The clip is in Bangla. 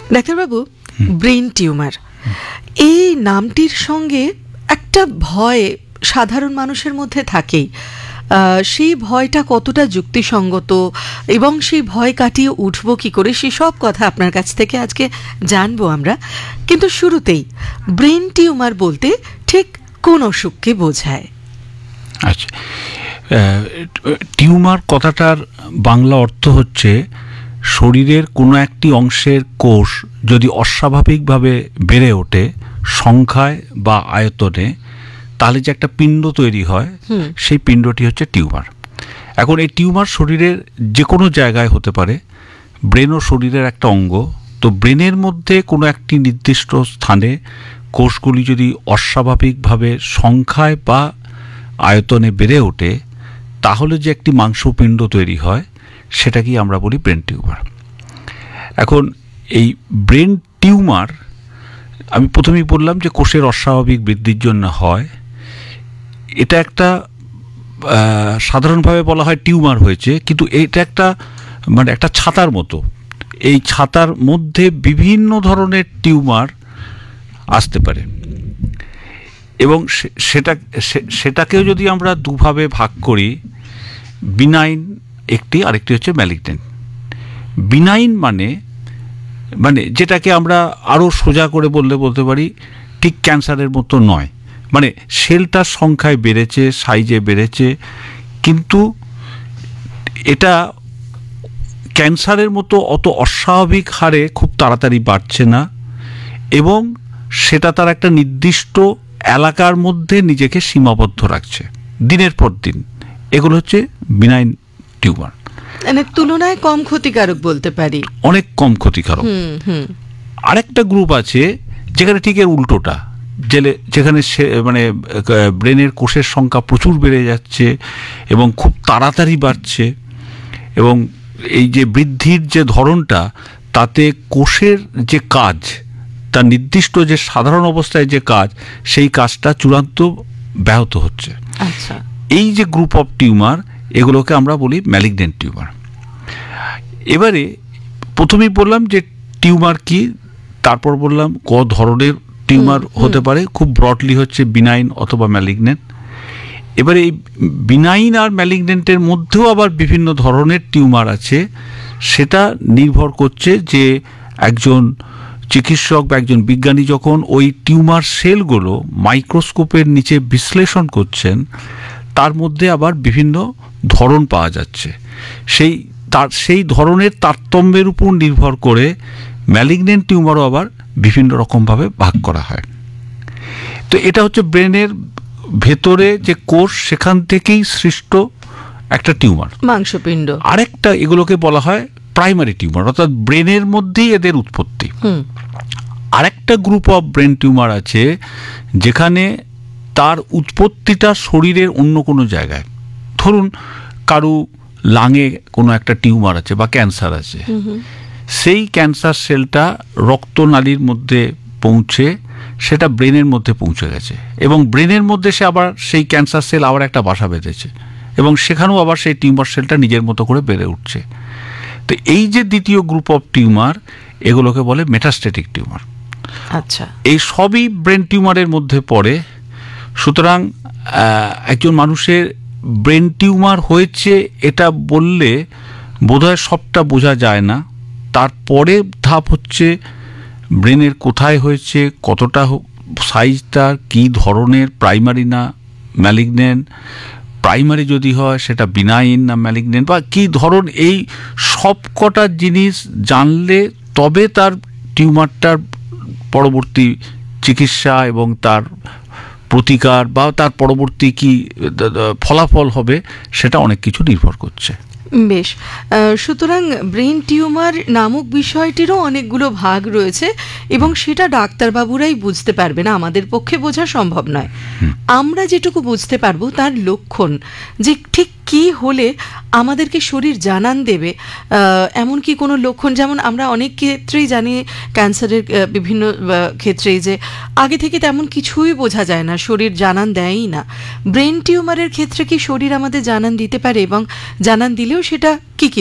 ডাক্তারবাবু, ব্রেন টিউমার এই নামটির সঙ্গে একটা ভয় সাধারণ মানুষের মধ্যে থাকেই। সেই ভয়টা কতটা যুক্তিসঙ্গত এবং সেই ভয় কাটিয়ে উঠবো কি করে, সেসব কথা আপনার কাছ থেকে আজকে জানবো আমরা। কিন্তু শুরুতেই ব্রেন টিউমার বলতে ঠিক কোন অসুখকে বোঝায়? আচ্ছা, টিউমার কথাটার বাংলা অর্থ হচ্ছে শরীরের কোনো একটি অংশের কোষ যদি অস্বাভাবিকভাবে বেড়ে ওঠে সংখ্যায় বা আয়তনে, তাহলে যে একটা পিণ্ড তৈরি হয় সেই পিণ্ডটি হচ্ছে টিউমার। এখন এই টিউমার শরীরের যে কোনো জায়গায় হতে পারে, ব্রেনও শরীরের একটা অঙ্গ। তো ব্রেনের মধ্যে কোনো একটি নির্দিষ্ট স্থানে কোষগুলি যদি অস্বাভাবিকভাবে সংখ্যায় বা আয়তনে বেড়ে ওঠে, তাহলে যে একটি মাংসপিণ্ড তৈরি হয় সেটাকেই আমরা বলি ব্রেন টিউমার। এখন এই ব্রেন টিউমার আমি প্রথমেই বললাম যে কোষের অস্বাভাবিক বৃদ্ধির জন্য হয়। এটা একটা সাধারণভাবে বলা হয় টিউমার হয়েছে, কিন্তু এটা একটা মানে একটা ছাতার মতো। এই ছাতার মধ্যে বিভিন্ন ধরনের টিউমার আসতে পারে এবং সেটাকেও যদি আমরা দুভাবে ভাগ করি, বিনাইন একটি, আরেকটি হচ্ছে ম্যালিগন্যান্ট। বিনাইন মানে যেটাকে আমরা আরও সোজা করে বলতে পারি ঠিক ক্যান্সারের মতো নয়, মানে সেলটার সংখ্যায় বেড়েছে, সাইজে বেড়েছে, কিন্তু এটা ক্যান্সারের মতো অত অস্বাভাবিক হারে খুব তাড়াতাড়ি বাড়ছে না এবং সেটা তার একটা নির্দিষ্ট এলাকার মধ্যে নিজেকে সীমাবদ্ধ রাখছে দিনের পর দিন। এগুলো হচ্ছে বিনাইন টিউমার, মানে তুলনায় কম ক্ষতিকারক বলতে পারি, অনেক কম ক্ষতিকারক। আরেকটা গ্রুপ আছে যেখানে ঠিক এর উল্টোটা, যেখানে মানে ব্রেনের কোষের সংখ্যা প্রচুর বেড়ে যাচ্ছে এবং খুব তাড়াতাড়ি বাড়ছে এবং এই যে বৃদ্ধির যে ধরনটা, তাতে কোষের যে কাজ, তার নির্দিষ্ট যে সাধারণ অবস্থায় যে কাজ, সেই কাজটা চূড়ান্ত ব্যাহত হচ্ছে। আচ্ছা, এই যে গ্রুপ অফ টিউমার, এগুলোকে আমরা বলি ম্যালিগন্যান্ট টিউমার। এবারে প্রথমেই বললাম যে টিউমার কি, তারপর বললাম ক ধরনের টিউমার হতে পারে। খুব ব্রডলি হচ্ছে বিনাইন অথবা ম্যালিগন্যান্ট। এবারে এই বিনাইন আর ম্যালিগন্যান্টের মধ্যেও আবার বিভিন্ন ধরনের টিউমার আছে। সেটা নির্ভর করছে যে একজন চিকিৎসক বা একজন বিজ্ঞানী যখন ওই টিউমার সেলগুলো মাইক্রোস্কোপের নিচে বিশ্লেষণ করছেন, তার মধ্যে আবার বিভিন্ন ধরন পাওয়া যাচ্ছে। সেই ধরনের তারতম্যের উপর নির্ভর করে ম্যালিগন্যান্ট টিউমারও আবার বিভিন্ন রকমভাবে ভাগ করা হয়। তো এটা হচ্ছে ব্রেনের ভেতরে যে কোষ, সেখান থেকেই সৃষ্ট একটা টিউমার, মাংসপিণ্ড। আরেকটা এগুলোকে বলা হয় প্রাইমারি টিউমার, অর্থাৎ ব্রেনের মধ্যেই এদের উৎপত্তি। আরেকটা গ্রুপ অফ ব্রেন টিউমার আছে যেখানে তার উৎপত্তিটা শরীরের অন্য কোনো জায়গায়। ধরুন কারু লাঙে কোনো একটা টিউমার আছে বা ক্যান্সার আছে, সেই ক্যান্সার সেলটা রক্তনালীর মধ্যে পৌঁছে সেটা ব্রেনের মধ্যে পৌঁছে গেছে এবং ব্রেনের মধ্যে সে আবার সেই ক্যান্সার সেল আবার একটা বাসা বেঁধেছে এবং সেখানেও আবার সেই টিউমার সেলটা নিজের মতো করে বেড়ে উঠছে। তো এই যে দ্বিতীয় গ্রুপ অফ টিউমার, এগুলোকে বলে মেটাস্ট্যাটিক টিউমার। আচ্ছা, এই সবই ব্রেন টিউমারের মধ্যে পড়ে। সুতরাং একজন মানুষের ব্রেন টিউমার হয়েছে এটা বললে বোধহয় সবটা বোঝা যায় না। তারপরে ধাপ হচ্ছে ব্রেনের কোথায় হয়েছে, কতটা সাইজটা, কী ধরনের, প্রাইমারি না ম্যালিগন্যান্ট, প্রাইমারি যদি হয় সেটা বিনাইন না ম্যালিগন্যান্ট বা কী ধরন, এই সব কটা জিনিস জানলে তবে তার টিউমারটার পরবর্তী চিকিৎসা এবং তার প্রতিকার বা তার পরবর্তী কি ফলাফল হবে, সেটা অনেক কিছু নির্ভর করছে। বেশ, সুতরাং ব্রেন টিউমার নামক বিষয়টিরও অনেকগুলো ভাগ রয়েছে এবং সেটা ডাক্তারবাবুরাই বুঝতে পারবে না, আমাদের পক্ষে বোঝা সম্ভব নয়। আমরা যেটুকু বুঝতে পারবো তার লক্ষণ, যে ঠিক কি হলে আমাদেরকে শরীর জানান দেবে, এমন কি কোনো লক্ষণ, যেমন আমরা অনেক ক্ষেত্রেই জানি ক্যান্সারের বিভিন্ন ক্ষেত্রেই যে আগে থেকে তেমন কিছুই বোঝা যায় না, শরীর জানান দেয়ই না। ব্রেন টিউমারের ক্ষেত্রে কি শরীর আমাদের জানান দিতে পারে এবং জানান দিলেও সেটা কি কি